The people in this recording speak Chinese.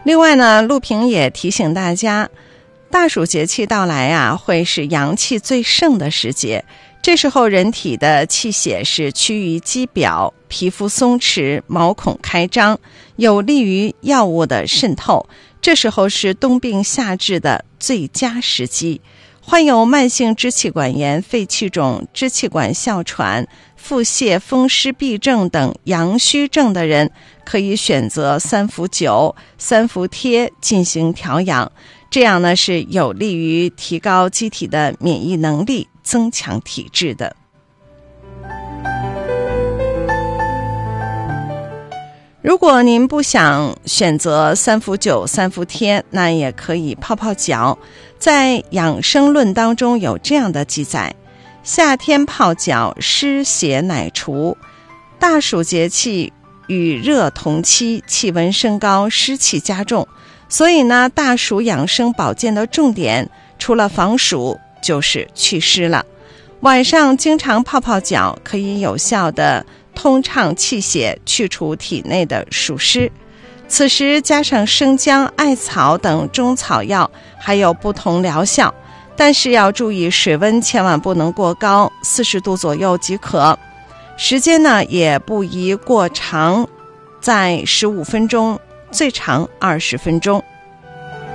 另外呢，陆平也提醒大家，大暑节气到来啊，会是阳气最盛的时节。这时候人体的气血是趋于肌表，皮肤松弛，毛孔开张，有利于药物的渗透。这时候是冬病夏治的最佳时机。患有慢性支气管炎、肺气肿、支气管哮喘、腹泻、风湿痹症等阳虚症的人，可以选择三伏灸、三伏贴进行调养，这样呢是有利于提高机体的免疫能力，增强体质的。如果您不想选择三伏灸、三伏贴，那也可以泡泡脚。在养生论当中有这样的记载：夏天泡脚，湿邪乃除。大暑节气与热同期，气温升高，湿气加重，所以呢，大暑养生保健的重点除了防暑就是祛湿了。晚上经常泡泡脚，可以有效的通畅气血，去除体内的暑湿。此时加上生姜、艾草等中草药，还有不同疗效，但是要注意水温千万不能过高，40度左右即可。时间呢也不宜过长，在15分钟，最长20分钟。